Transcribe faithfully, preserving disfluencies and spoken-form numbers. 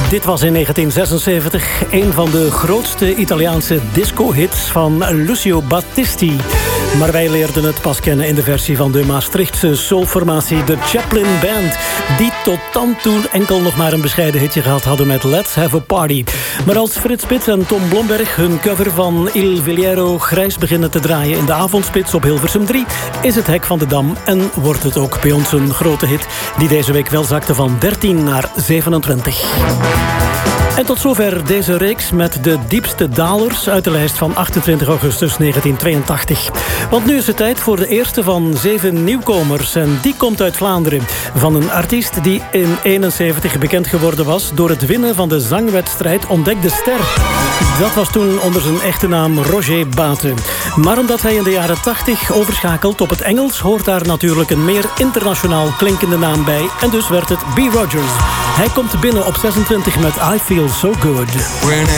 Dit was in negentien zesenzeventig een van de grootste Italiaanse disco-hits van Lucio Battisti. Maar wij leerden het pas kennen in de versie van de Maastrichtse soulformatie The Chaplin Band, die tot dan toe enkel nog maar een bescheiden hitje gehad hadden met Let's Have a Party. Maar als Frits Spits en Tom Blomberg hun cover van Il Veliero grijs beginnen te draaien in de avondspits op Hilversum drie, is het Hek van de Dam en wordt het ook bij ons een grote hit die deze week wel zakte van dertien naar zevenentwintig. En tot zover deze reeks met de diepste dalers uit de lijst van achtentwintig augustus negentien tweeëntachtig. Want nu is het tijd voor de eerste van zeven nieuwkomers. En die komt uit Vlaanderen. Van een artiest die in eenenzeventig bekend geworden was door het winnen van de zangwedstrijd Ontdek de Ster. Dat was toen onder zijn echte naam Roger Bate. Maar omdat hij in de jaren tachtig overschakelt op het Engels, hoort daar natuurlijk een meer internationaal klinkende naam bij. En dus werd het B. Rogers. Hij komt binnen op zesentwintig met I Feel So Good. Whenever